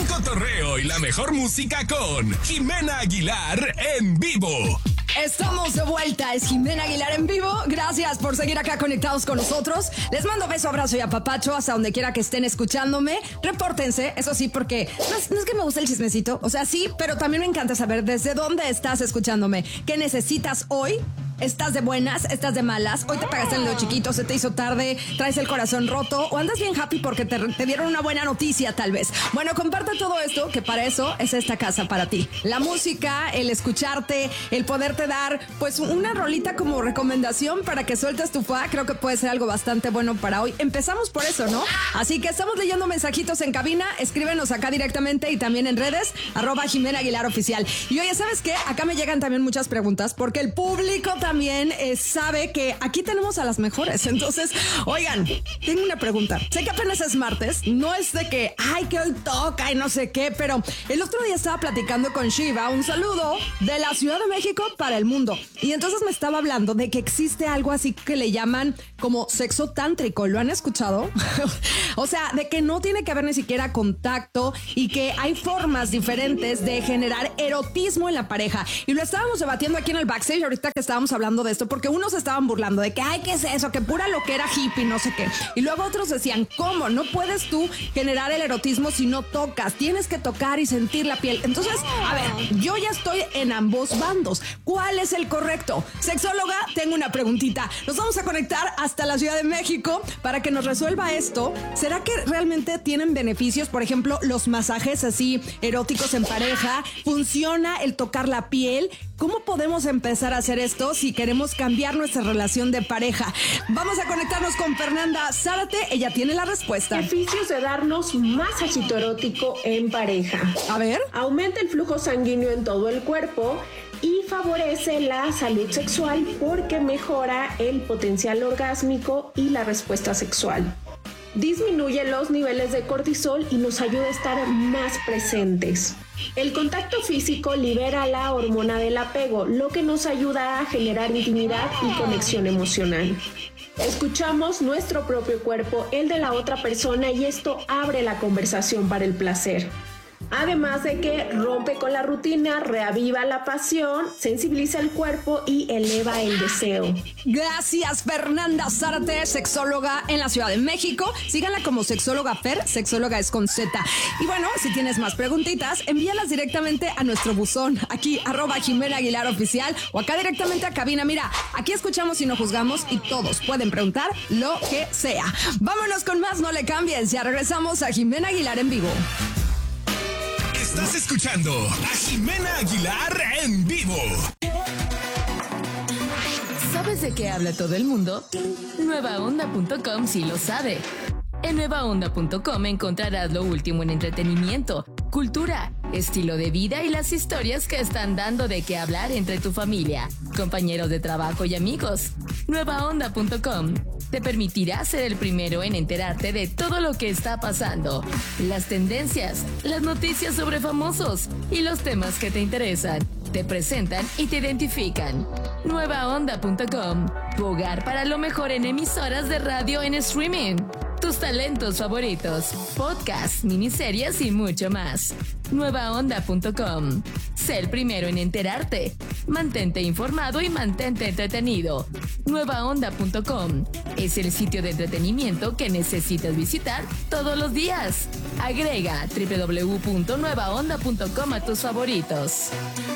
cotorreo y la mejor música con Jimena Aguilar en vivo. Estamos de vuelta, es Jimena Aguilar en vivo. Gracias por seguir acá conectados con nosotros. Les mando beso, abrazo y apapacho hasta donde quiera que estén escuchándome. Repórtense, eso sí, porque no es que me guste el chismecito. O sea, sí, pero también me encanta saber desde dónde estás escuchándome. ¿Qué necesitas hoy? ¿Estás de buenas? ¿Estás de malas? Hoy te pagaste el dedo chiquito, se te hizo tarde, traes el corazón roto o andas bien happy porque te dieron una buena noticia tal vez. Bueno, comparte todo esto, que para eso es esta casa para ti. La música, el escucharte, el poderte dar pues una rolita como recomendación para que sueltes tu fa, creo que puede ser algo bastante bueno para hoy. Empezamos por eso, ¿no? Así que estamos leyendo mensajitos en cabina, escríbenos acá directamente y también en redes, @Jimena Aguilar Oficial. Y oye, ¿sabes qué? Acá me llegan también muchas preguntas porque el público también sabe que aquí tenemos a las mejores. Entonces, oigan, tengo una pregunta. Sé que apenas es martes, no es de que, ay, que hoy toca y no sé qué, pero el otro día estaba platicando con Shiva, un saludo de la Ciudad de México para el mundo. Y entonces me estaba hablando de que existe algo así que le llaman como sexo tántrico. ¿Lo han escuchado? O sea, de que no tiene que haber ni siquiera contacto y que hay formas diferentes de generar erotismo en la pareja. Y lo estábamos debatiendo aquí en el backstage ahorita que estábamos hablando de esto, porque unos estaban burlando de que, ay, ¿qué es eso? Que pura loquera hippie, no sé qué. Y luego otros decían, ¿cómo? No puedes tú generar el erotismo si no tocas. Tienes que tocar y sentir la piel. Entonces, a ver, yo ya estoy en ambos bandos. ¿Cuál es el correcto? Sexóloga, tengo una preguntita. Nos vamos a conectar hasta la Ciudad de México para que nos resuelva esto. ¿Será que realmente tienen beneficios? Por ejemplo, los masajes así eróticos en pareja. ¿Funciona el tocar la piel? ¿Cómo podemos empezar a hacer esto si queremos cambiar nuestra relación de pareja? Vamos a conectarnos con Fernanda Zárate. Ella tiene la respuesta. Beneficios de darnos masajito erótico en pareja. A ver. Aumenta el flujo sanguíneo en todo el cuerpo y favorece la salud sexual porque mejora el potencial orgásmico y la respuesta sexual. Disminuye los niveles de cortisol y nos ayuda a estar más presentes. El contacto físico libera la hormona del apego, lo que nos ayuda a generar intimidad y conexión emocional. Escuchamos nuestro propio cuerpo, el de la otra persona, y esto abre la conversación para el placer. Además de que rompe con la rutina, reaviva la pasión, sensibiliza el cuerpo y eleva el deseo. Gracias, Fernanda Zárate, sexóloga en la Ciudad de México. Síganla como sexóloga Fer, sexóloga es con Z. Y bueno, si tienes más preguntitas, envíalas directamente a nuestro buzón, aquí @Jimena Aguilar Oficial o acá directamente a cabina. Mira, aquí escuchamos y no juzgamos y todos pueden preguntar lo que sea. Vámonos con más, no le cambies. Ya regresamos a Jimena Aguilar en vivo. Estás escuchando a Jimena Aguilar en vivo. ¿Sabes de qué habla todo el mundo? Nuevaonda.com sí lo sabe. En nuevaonda.com encontrarás lo último en entretenimiento, cultura, estilo de vida y las historias que están dando de qué hablar entre tu familia, compañeros de trabajo y amigos. Nuevaonda.com te permitirá ser el primero en enterarte de todo lo que está pasando, las tendencias, las noticias sobre famosos y los temas que te interesan. Te presentan y te identifican. Nuevaonda.com, tu hogar para lo mejor en emisoras de radio en streaming, tus talentos favoritos, podcasts, miniseries y mucho más. Nuevaonda.com, sé el primero en enterarte. Mantente informado y mantente entretenido. Nuevaonda.com es el sitio de entretenimiento que necesitas visitar todos los días. Agrega www.nuevaonda.com a tus favoritos.